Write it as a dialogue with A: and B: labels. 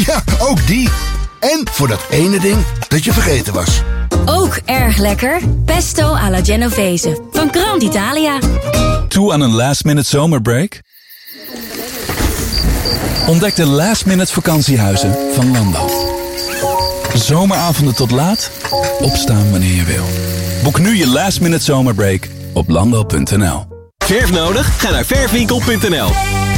A: Ja, ook die. En voor dat ene ding dat je vergeten was.
B: Ook erg lekker. Pesto alla Genovese van Grand Italia.
C: Toe aan een last-minute zomerbreak? Ontdek de last-minute vakantiehuizen van Lando. Zomeravonden tot laat, opstaan wanneer je wil. Boek nu je last-minute zomerbreak op lando.nl.
D: Verf nodig? Ga naar verfwinkel.nl.